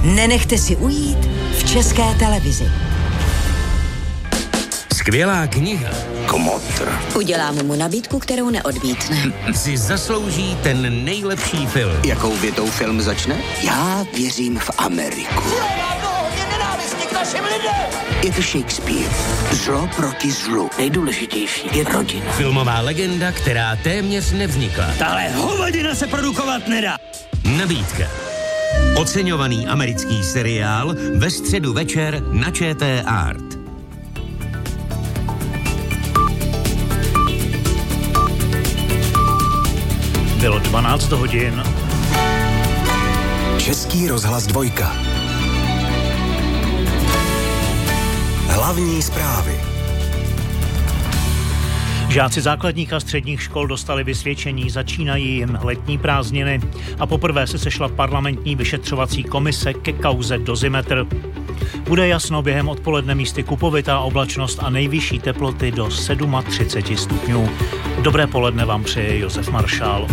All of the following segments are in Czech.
Nenechte si ujít v České televizi. Skvělá kniha Komotr. Uděláme mu nabídku, kterou neodmítne. si zaslouží ten nejlepší film. Jakou větou film začne? Já věřím v Ameriku. Je to Shakespeare. Zlo proti zlu. Nejdůležitější je rodina. Filmová legenda, která téměř nevznikla. Tahle hovadina se produkovat nedá. Nabídka. Oceňovaný americký seriál ve středu večer na ČT Art. Bylo 12 hodin. Český rozhlas 2. Hlavní zprávy. Žáci základních a středních škol dostali vysvědčení, začínají jim letní prázdniny a poprvé se sešla parlamentní vyšetřovací komise ke kauze Dozimetr. Bude jasno během odpoledne, místy kupovitá oblačnost a nejvyšší teploty do 37 stupňů. Dobré poledne vám přeje Josef Maršál.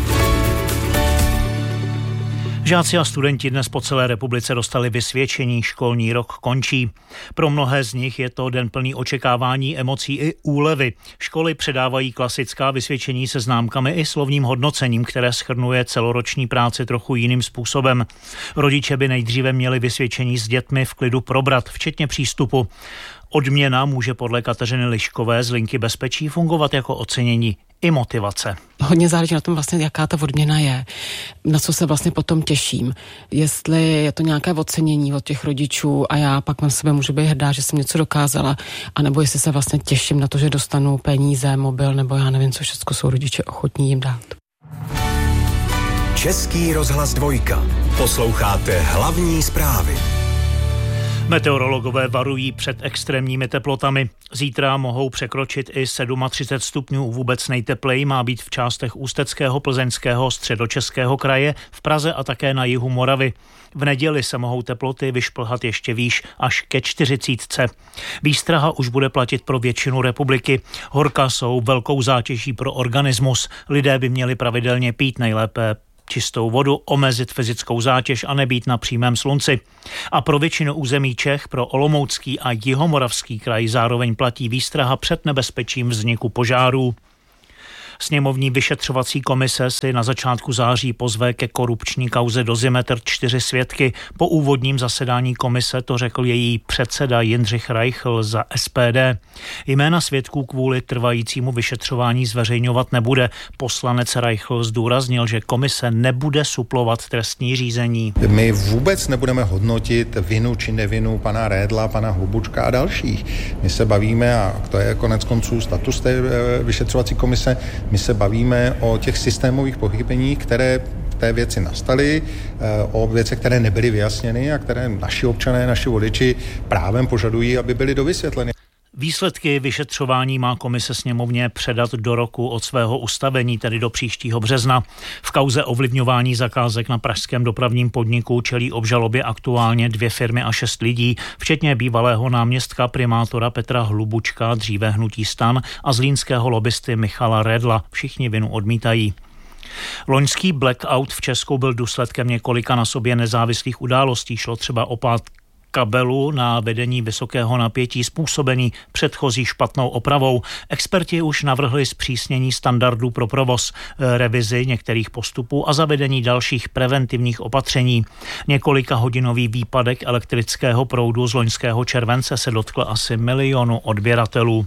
Žáci a studenti dnes po celé republice dostali vysvědčení, školní rok končí. Pro mnohé z nich je to den plný očekávání, emocí i úlevy. Školy předávají klasická vysvědčení se známkami i slovním hodnocením, které shrnuje celoroční práci trochu jiným způsobem. Rodiče by nejdříve měli vysvědčení s dětmi v klidu probrat, včetně přístupu. Odměna může podle Kateřiny Liškové z Linky bezpečí fungovat jako ocenění i motivace. Hodně záleží na tom vlastně, jaká ta odměna je, na co se vlastně potom těším. Jestli je to nějaké ocenění od těch rodičů a já pak na sebe můžu být hrdá, že jsem něco dokázala, anebo jestli se vlastně těším na to, že dostanu peníze, mobil, nebo já nevím, co všechno jsou rodiče ochotní jim dát. Český rozhlas 2. Posloucháte hlavní zprávy. Meteorologové varují před extrémními teplotami. Zítra mohou překročit i 37 stupňů. Vůbec nejtepleji má být v částech Ústeckého, Plzeňského, Středočeského kraje, v Praze a také na jihu Moravy. V neděli se mohou teploty vyšplhat ještě výš až ke 40. Výstraha už bude platit pro většinu republiky. Horka jsou velkou zátěží pro organismus. Lidé by měli pravidelně pít, nejlépe čistou vodu, omezit fyzickou zátěž a nebýt na přímém slunci. A pro většinu území Čech, pro Olomoucký a Jihomoravský kraj zároveň platí výstraha před nebezpečím vzniku požárů. Sněmovní vyšetřovací komise si na začátku září pozve ke korupční kauze Dozimetr 4 svědky. Po úvodním zasedání komise to řekl její předseda Jindřich Reichl za SPD. Jména svědků kvůli trvajícímu vyšetřování zveřejňovat nebude. Poslanec Reichl zdůraznil, že komise nebude suplovat trestní řízení. My vůbec nebudeme hodnotit vinu či nevinu pana Redla, pana Hlubučka a dalších. My se bavíme, a to je konec konců status té vyšetřovací komise, my se bavíme o těch systémových pochybeních, které v té věci nastaly, o věcech, které nebyly vyjasněny a které naši občané, naši voliči právem požadují, aby byly dovysvětleny. Výsledky vyšetřování má komise sněmovně předat do roku od svého ustavení, tedy do příštího března. V kauze ovlivňování zakázek na pražském dopravním podniku čelí obžalobě aktuálně 2 firmy a 6 lidí, včetně bývalého náměstka primátora Petra Hlubučka, dříve hnutí STAN, a zlínského lobbysty Michala Redla. Všichni vinu odmítají. Loňský blackout v Česku byl důsledkem několika na sobě nezávislých událostí. Šlo třeba o pád kabelu na vedení vysokého napětí způsobený předchozí špatnou opravou. Experti už navrhli zpřísnění standardů pro provoz, revizi některých postupů a zavedení dalších preventivních opatření. Několika hodinový výpadek elektrického proudu z loňského července se dotkl asi 1 milionu odběratelů.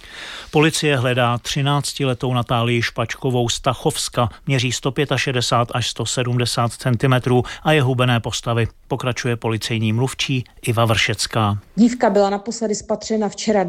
Policie hledá 13letou Natálii Špačkovou z Tachovska, měří 165 až 170 cm a je hubené postavy. Pokračuje policejní mluvčí Iva Vršecká. Dívka byla naposledy spatřena včera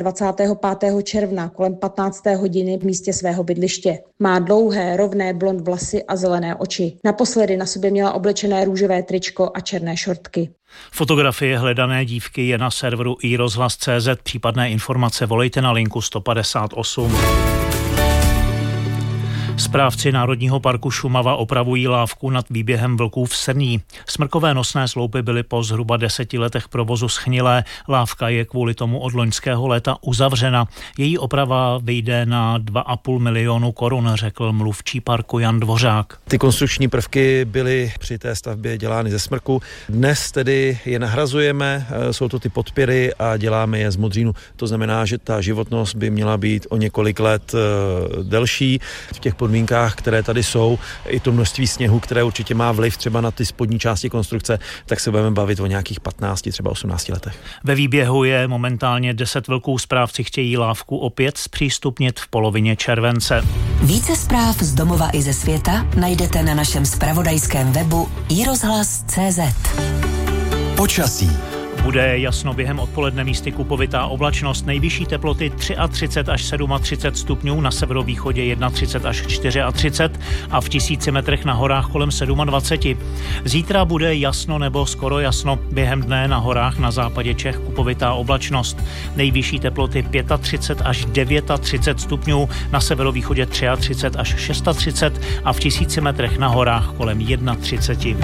25. června kolem 15. hodiny v místě svého bydliště. Má dlouhé, rovné blond vlasy a zelené oči. Naposledy na sobě měla oblečené růžové tričko a černé šortky. Fotografie hledané dívky je na serveru iRozhlas.cz. Případné informace volejte na linku 158. Správci Národního parku Šumava opravují lávku nad výběhem vlků v Srní. Smrkové nosné sloupy byly po zhruba 10 letech provozu schnilé. Lávka je kvůli tomu od loňského léta uzavřena. Její oprava vyjde na 2,5 milionu korun, řekl mluvčí parku Jan Dvořák. Ty konstrukční prvky byly při té stavbě dělány ze smrku. Dnes tedy je nahrazujeme, jsou to ty podpěry a děláme je z modřínu. To znamená, že ta životnost by měla být o několik let delší. V těch podmínkách, které tady jsou, i to množství sněhu, které určitě má vliv třeba na ty spodní části konstrukce, tak se budeme bavit o nějakých 15, třeba 18 letech. Ve výběhu je momentálně 10 vlků. Správci chtějí lávku opět zpřístupnit v polovině července. Více zpráv z domova i ze světa najdete na našem zpravodajském webu iRozhlas.cz. Počasí. Bude jasno během odpoledne, místy kupovitá oblačnost, nejvyšší teploty 33 až 37 stupňů, na severovýchodě 31 až 34 a v 1000 metrech na horách kolem 27. Zítra bude jasno nebo skoro jasno, během dne na horách na západě Čech kupovitá oblačnost, nejvyšší teploty 35 až 39 stupňů, na severovýchodě 33 až 36 a v 1000 metrech na horách kolem 31.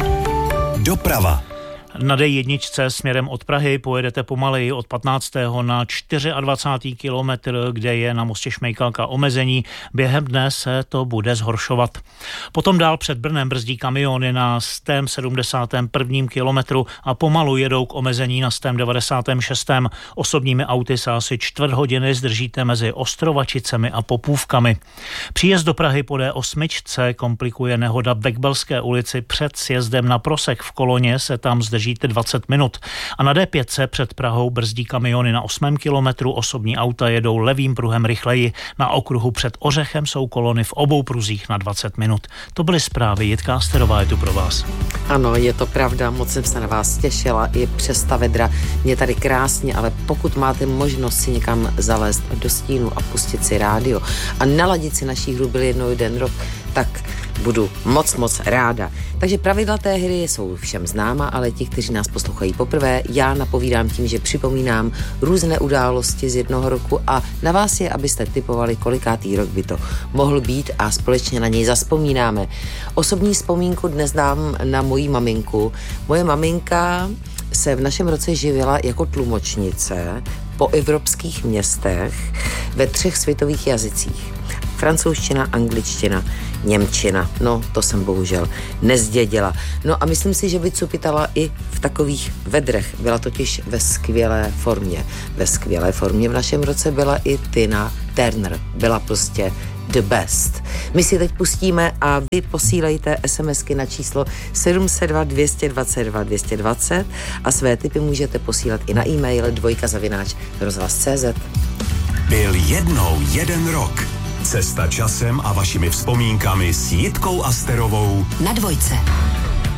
Doprava. Na D1 směrem od Prahy pojedete pomaleji od 15. na 24. kilometr, kde je na mostě Šmejkalka omezení. Během dne se to bude zhoršovat. Potom dál před Brnem brzdí kamiony na 171. kilometru a pomalu jedou k omezení na 196. Osobními auty se asi 4 hodiny zdržíte mezi Ostrovačicemi a Popůvkami. Příjezd do Prahy po D8 komplikuje nehoda v Bekbelské ulici před sjezdem na Prosek. V koloně se tam zdržíte 20 minut. A na D5 před Prahou brzdí kamiony na 8. kilometru, osobní auta jedou levým pruhem rychleji. Na okruhu před Ořechem jsou kolony v obou pruzích na 20 minut. To byly zprávy, Jitka Asterová je tu pro vás. Ano, je to pravda, moc jsem se na vás těšila i přes ta vedra. Mě tady krásně, ale pokud máte možnost si někam zalézt do stínu a pustit si rádio a naladit si naší hru Byl jednou jeden rok, tak budu moc ráda. Takže pravidla té hry jsou všem známa, ale ti, kteří nás poslouchají poprvé, já napovídám tím, že připomínám různé události z jednoho roku a na vás je, abyste tipovali, kolikátý rok by to mohl být a společně na něj zazpomínáme. Osobní vzpomínku dnes dám na moji maminku. Moje maminka se v našem roce živila jako tlumočnice po evropských městech ve 3 světových jazycích. Francouzština, angličtina, němčina. No, to jsem bohužel nezdědila. No a myslím si, že by cupitala i v takových vedrech. Byla totiž ve skvělé formě. Ve skvělé formě v našem roce byla i Tina Turner. Byla prostě the best. My si teď pustíme a vy posílejte SMSky na číslo 702 222 220 a své tipy můžete posílat i na e-mail dvojka@rozhlas.cz. Byl jednou jeden rok. Cesta časem a vašimi vzpomínkami s Jitkou Asterovou na Dvojce.